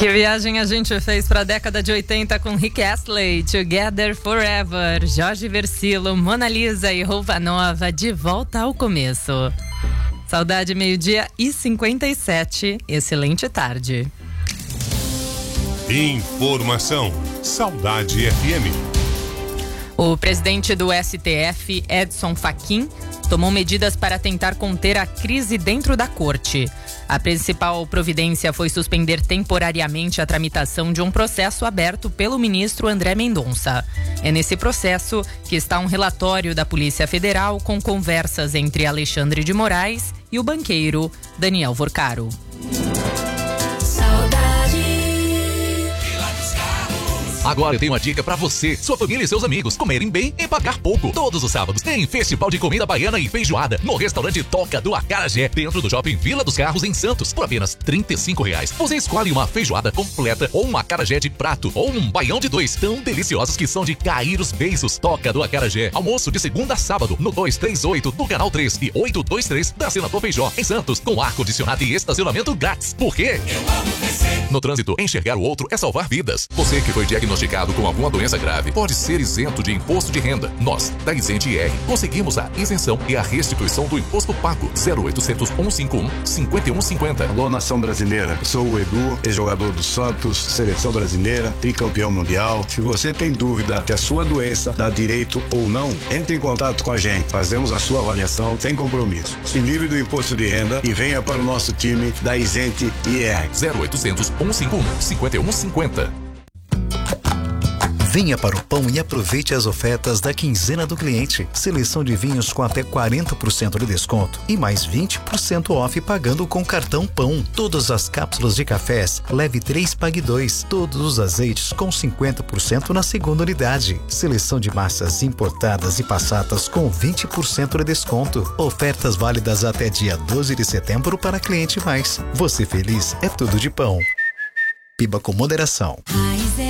Que viagem a gente fez para a década de 80 com Rick Astley, Together Forever, Jorge Versilo, Mona Lisa e Roupa Nova, de volta ao começo. Saudade, 12h57, excelente tarde. Informação, Saudade FM. O presidente do STF, Edson Fachin, tomou medidas para tentar conter a crise dentro da corte. A principal providência foi suspender temporariamente a tramitação de um processo aberto pelo ministro André Mendonça. É nesse processo que está um relatório da Polícia Federal com conversas entre Alexandre de Moraes e o banqueiro Daniel Vorcaro. Agora eu tenho uma dica pra você, sua família e seus amigos comerem bem e pagar pouco. Todos os sábados tem Festival de Comida Baiana e Feijoada no restaurante Toca do Acarajé, dentro do Shopping Vila dos Carros, em Santos, por apenas R$35. Você escolhe uma feijoada completa ou um acarajé de prato ou um baião de 2, tão deliciosos que são de cair os beiços. Toca do Acarajé, almoço de segunda a sábado no 238 do Canal 3 e 823 da Senador Feijó, em Santos, com ar-condicionado e estacionamento grátis. Por quê? Eu amo você. No trânsito, enxergar o outro é salvar vidas. Você que foi diagnosticado com alguma doença grave pode ser isento de imposto de renda. Nós, da Isente IR, conseguimos a isenção e a restituição do imposto pago. 0800 151 5150. Alô, nação brasileira. Eu sou o Edu, ex-jogador do Santos, seleção brasileira, tricampeão mundial. Se você tem dúvida que a sua doença dá direito ou não, entre em contato com a gente. Fazemos a sua avaliação sem compromisso. Se livre do imposto de renda e venha para o nosso time da Isente IR. 0800 151 5150. Venha para o Pão e aproveite as ofertas da quinzena do cliente. Seleção de vinhos com até 40% de desconto e mais 20% off pagando com cartão Pão. Todas as cápsulas de cafés, leve 3, pague 2. Todos os azeites com 50% na segunda unidade. Seleção de massas importadas e passatas com 20% de desconto. Ofertas válidas até dia 12 de setembro para cliente mais. Você feliz é tudo de Pão. Beba com moderação.